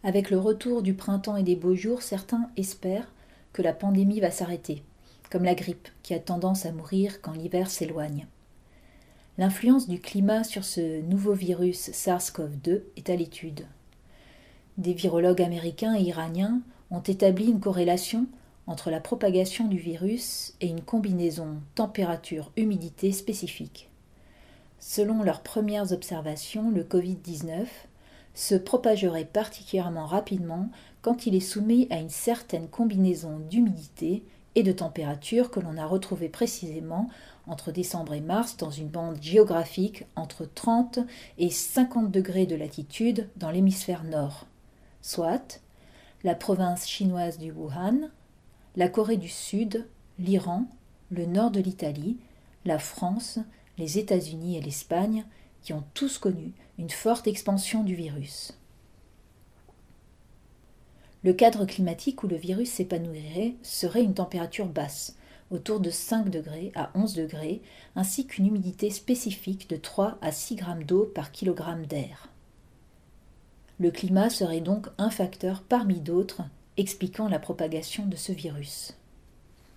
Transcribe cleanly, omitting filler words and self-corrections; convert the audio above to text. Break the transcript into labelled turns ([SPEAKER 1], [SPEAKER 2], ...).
[SPEAKER 1] Avec le retour du printemps et des beaux jours, certains espèrent que la pandémie va s'arrêter, comme la grippe qui a tendance à mourir quand l'hiver s'éloigne. L'influence du climat sur ce nouveau virus SARS-CoV-2 est à l'étude. Des virologues américains et iraniens ont établi une corrélation entre la propagation du virus et une combinaison température-humidité spécifique. Selon leurs premières observations, le Covid-19 se propagerait particulièrement rapidement quand il est soumis à une certaine combinaison d'humidité et de température que l'on a retrouvée précisément entre décembre et mars dans une bande géographique entre 30 et 50 degrés de latitude dans l'hémisphère nord, soit la province chinoise du Wuhan, la Corée du Sud, l'Iran, le nord de l'Italie, la France, les États-Unis et l'Espagne, qui ont tous connu une forte expansion du virus. Le cadre climatique où le virus s'épanouirait serait une température basse, autour de 5 degrés à 11 degrés, ainsi qu'une humidité spécifique de 3 à 6 grammes d'eau par kilogramme d'air. Le climat serait donc un facteur parmi d'autres expliquant la propagation de ce virus.